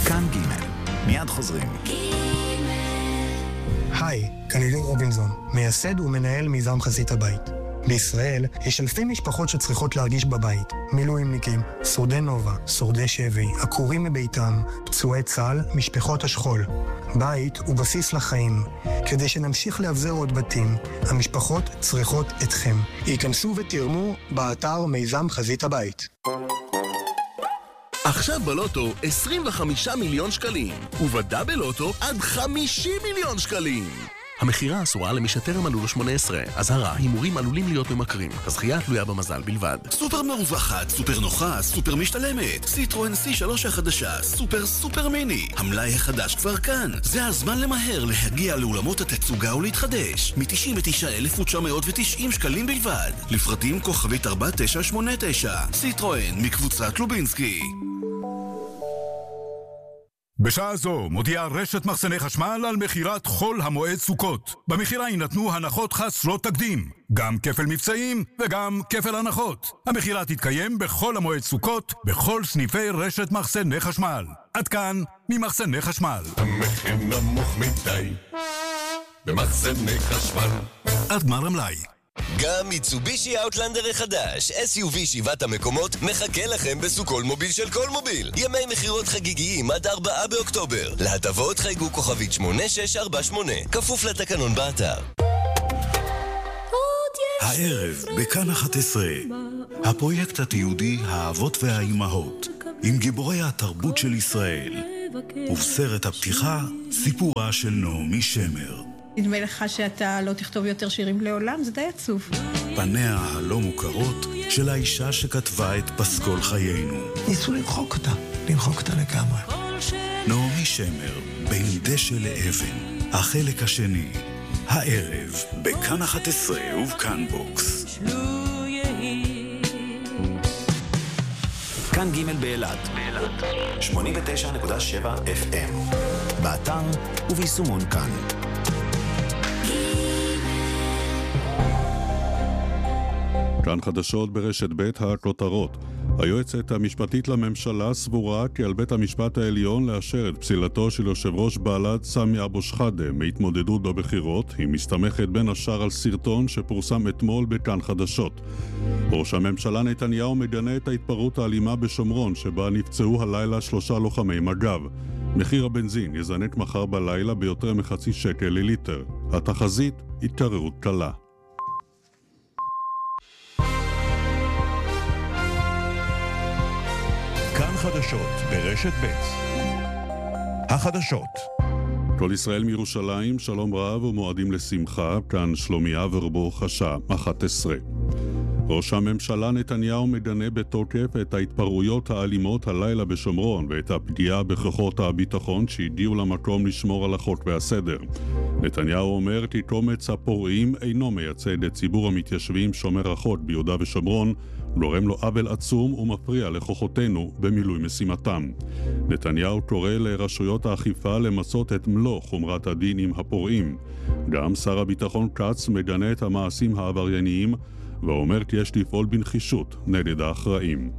כאן ג' מיד חוזרים. היי, כאן אילי רובינזון, מייסד ומנהל מיזם חזית הבית. בישראל יש אלפי משפחות שצריכות להרגיש בבית. מילואימניקים, שורדי נובה, שורדי שבי, עקורים מביתם, פצועי צה"ל, משפחות השכול. בית הוא בסיס לחיים. כדי שנמשיך להבזר עוד בתים, המשפחות צריכות אתכם. ייכנסו ותרמו באתר מיזם חזית הבית. עכשיו בלוטו 25 מיליון שקלים, ובדאבל לוטו עד 50 מיליון שקלים. המחירה אסורה למי שטרם מלאו לו 18. אזהרה, הימורים עלולים להיות ממכרים. הזכייה תלויה במזל בלבד. סופר מרווחת, סופר נוחה, סופר משתלמת. סיטרואן C3 החדשה, סופר מיני. המלאי החדש כבר כאן. זה הזמן למהר להגיע לאולמות התצוגה ולהתחדש. מ-99,990 שקלים בלבד. לפרטים כוכבית 4989. סיטרואן מקבוצת לובינסקי. בשעה זו מודיעה רשת מחסני חשמל על מחירת חול המועד סוכות. במחירה יינתנו הנחות חסרות תקדים, גם כפל מבצעים וגם כפל הנחות. המחירה תתקיים בכל המועד סוכות, בכל סניפי רשת מחסני חשמל. עד כאן ממחסני חשמל. המחיר נמוך מדי במחסני חשמל. עד גמר המלאי. גם מיצובישי אאוטלנדר החדש, SUV 7 המקומות, מחכה לכם בסוכול מוביל של כל מוביל. ימי מחירות חגיגיים עד 4 באוקטובר. להטבות חייגו כוכבית 8648, כפוף לתקנון באתר. הערב בכאן 11, הפרויקט התיעודי האבות והאימהות, עם גיבורי התרבות של ישראל. ובסרט הפתיחה, סיפורה של נעמי שמר. נדמה לך שאתה לא תכתוב יותר שירים לעולם? זה די עצוב. פניה הלא מוכרות של האישה שכתבה את פסקול חיינו. ניסו למחוק אותה לגמרי. נעמי שמר, בין דשא לאבן, החלק השני, הערב, בכאן 11 ובכאן בוקס. כאן ג' באילת 89.7 FM, באתר וביישומון כאן. כאן חדשות ברשת ב' הכותרות. היועצת המשפטית לממשלה סבורה כי על בית המשפט העליון לאשר את פסילתו של יושב ראש בל"ד סמי אבו שחאדה מהתמודדות בבחירות. היא מסתמכת בין השאר על סרטון שפורסם אתמול בכאן חדשות. ראש הממשלה נתניהו מגנה את ההתפרעות האלימה בשומרון שבה נפצעו הלילה 3 לוחמי מג"ב. מחיר הבנזין יזנק מחר בלילה ביותר מחצי שקל לליטר. התחזית התקררות קלה. כאן חדשות ברשת ב' החדשות. כל ישראל מירושלים, שלום רב ומועדים לשמחה, כאן שלומיה ורבור חשה 11. ראש הממשלה נתניהו מגנה בתוקף את ההתפרעויות האלימות הלילה בשומרון ואת הפגיעה בכוחות הביטחון שהגיעו למקום לשמור על החוק והסדר. נתניהו אומר כי קומץ הפורעים אינו מייצג את ציבור המתיישבים שומר החוק ביהודה ושומרון, גורם לו עוול עצום ומפריע לכוחותינו במילוי משימתם. נתניהו קורא לרשויות האכיפה למצות את מלוא חומרת הדין עם הפורעים. גם שר הביטחון כץ מגנה את המעשים העברייניים ואומר כי יש לפעול בנחישות נגד האחראים.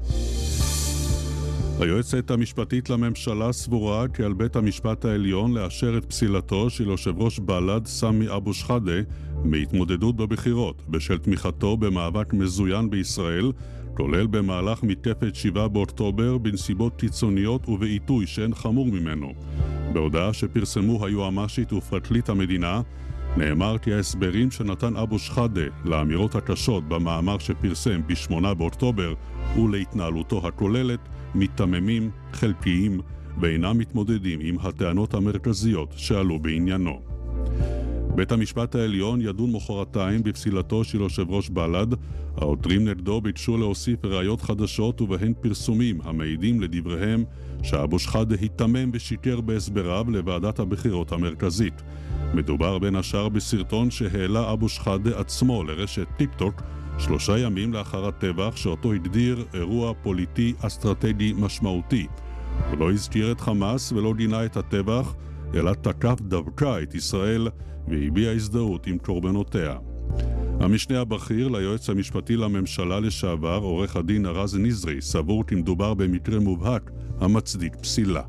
היועצת המשפטית לממשלה סבורה כי על בית המשפט העליון לאשר את פסילתו של יושב ראש בל"ד סמי אבו שחאדה מהתמודדות בבחירות בשל תמיכתו במאבק מזוין בישראל, כולל במהלך מתקפת 7 באוקטובר בנסיבות קיצוניות ובעיתוי שאין חמור ממנו. בהודעה שפרסמו היועמ"שית ופרקליט המדינה, נאמר כי ההסברים שנתן אבו שחאדה לאמירות הקשות במאמר שפרסם ב8 באוקטובר ולהתנהלותו הכוללת מתממים, חלקיים ואינם מתמודדים עם הטענות המרכזיות שעלו בעניינו. בית המשפט העליון ידון מחרתיים בפסילתו של יושב ראש בל"ד. העותרים נגדו ביקשו להוסיף ראיות חדשות ובהן פרסומים המעידים לדבריהם שאבו שחאדה התמם ושיקר בהסבריו לוועדת הבחירות המרכזית. מדובר בין השאר בסרטון שהעלה אבו שחאדה עצמו לרשת טיק טוק 3 ימים לאחר הטבח שאותו הגדיר אירוע פוליטי אסטרטגי משמעותי. הוא לא הזכיר את חמאס ולא גינה את הטבח, אלא תקף דווקא את ישראל והביע הזדהות עם קורבנותיה. המשנה הבכיר ליועץ המשפטי לממשלה לשעבר, עורך הדין ארז נזרי, סבור כי מדובר במקרה מובהק המצדיק פסילה.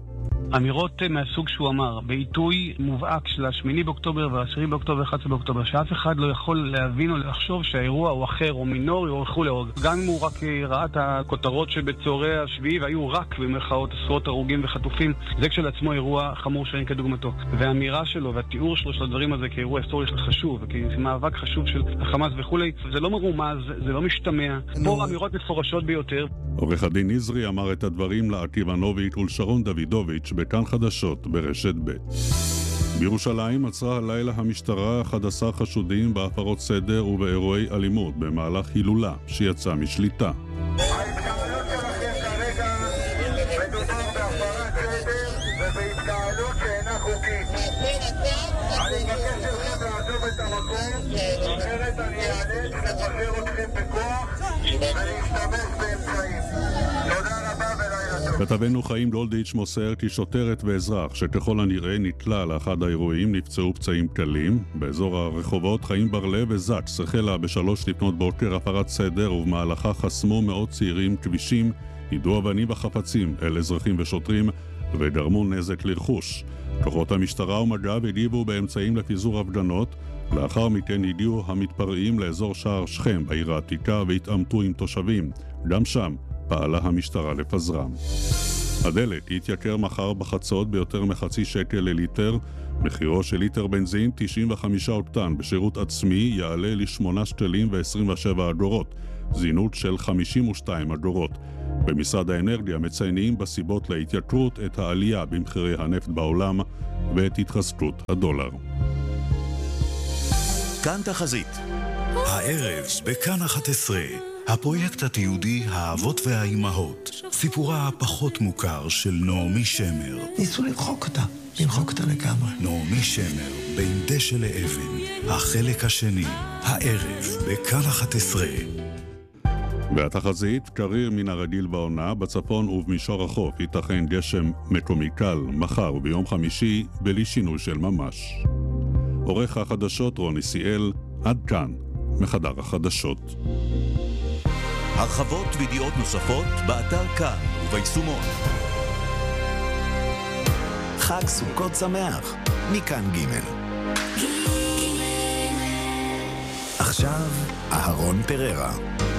אמירות מהסוג שהוא אמר, בעיתוי מובהק של 8 באוקטובר ו10 באוקטובר ו11 באוקטובר, שאף אחד לא יכול להבין או לחשוב שהאירוע הוא אחר או מינורי או וכו'. גם אם הוא רק ראה את הכותרות שבצהרי השביעי והיו רק במרכאות עשרות הרוגים וחטופים, זה כשלעצמו אירוע חמור שאין כדוגמתו. והאמירה שלו והתיאור שלו של הדברים הזה כאירוע היסטורי חשוב וכמאבק חשוב של החמאס וכו', זה לא מרומז, זה לא משתמע. פה אמירות מפורשות ביותר. עורך הדין נזרי אמר את הדברים לעקיבא נוביק ולשרון דוידוביץ' בכאן חדשות ברשת ב'. בירושלים עצרה הלילה המשטרה 11 חשודים בהפרות סדר ובאירועי אלימות במהלך הילולה שיצא משליטה. ההתקהלות שלכם כרגע מדובר בהפרת סדר ובהתקהלות שאינה חוקית. אני מבקש לכם לעזוב את המקום, אחרת אני אאלץ לפזר אתכם בכוח ולהשתמש באמצעים. תודה רבה ולילה טוב. כתבנו חיים דולדיץ' מוסר כי שוטרת ואזרח שככל הנראה נתלה לאחד האירועים נפצעו פצעים קלים. באזור הרחובות חיים ברלב וזקס החלה ב3 לפנות בוקר הפרת סדר ובמהלכה חסמו מאות צעירים כבישים, יידו אבנים וחפצים אל אזרחים ושוטרים וגרמו נזק לרכוש. כוחות המשטרה ומג"ב הגיבו באמצעים לפיזור הפגנות. לאחר מכן הגיעו המתפרעים לאזור שער שכם בעיר העתיקה והתעמתו עם תושבים. גם שם פעלה המשטרה לפזרם. הדלק יתייקר מחר בחצות ביותר מחצי שקל לליטר. מחירו של ליטר בנזין 95 אוקטן בשירות עצמי יעלה ל8 שקלים ו27 אגורות, זינות של 52 אגורות. במשרד האנרגיה מציינים בסיבות להתייקרות את העלייה במחירי הנפט בעולם ואת התחזקות הדולר. כאן תחזית. הערב בכאן 11, הפרויקט התיעודי האבות והאימהות, סיפורה הפחות מוכר של נעמי שמר. ניסו למחוק אותה לגמרי. נעמי שמר, בין דשא לאבן, החלק השני, הערב בכאן 11. והתחזית, קריר מן הרגיל בעונה, בצפון ובמישור החוף ייתכן גשם מקומי קל, מחר וביום חמישי בלי שינוי של ממש. עורך החדשות רוני סיאל, עד כאן, מחדר החדשות. הרחבות וידיעות נוספות באתר כאן וביישומון. חג סוכות שמח, מכאן ג'. עכשיו, אהרון פררה.